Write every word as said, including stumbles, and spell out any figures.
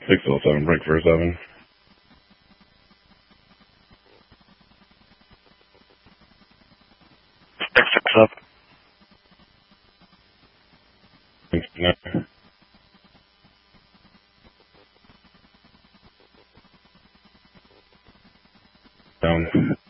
six oh seven, break for seven. six six up. Down.